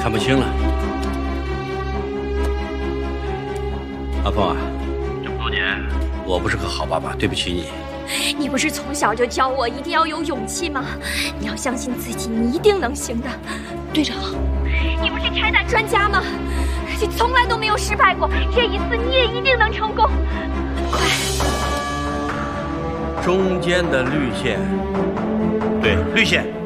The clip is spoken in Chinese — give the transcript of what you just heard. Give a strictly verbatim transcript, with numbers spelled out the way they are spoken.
看不清了。阿凤啊， 这么多年， 我不是个好爸爸，对不起你。 你不是从小就教我一定要有勇气吗？你要相信自己，你一定能行的。队长，你不是拆弹专家吗？你从来都没有失败过，这一次你也一定能成功。快！ 中间的绿线，对，绿线。